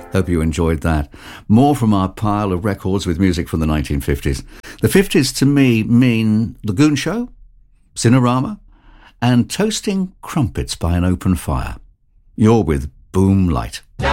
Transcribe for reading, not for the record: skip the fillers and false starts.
Hope you enjoyed that. More from our pile of records with music from the 1950s. The 50s to me mean The Goon Show, Cinerama, and toasting crumpets by an open fire. You're with Boom Light.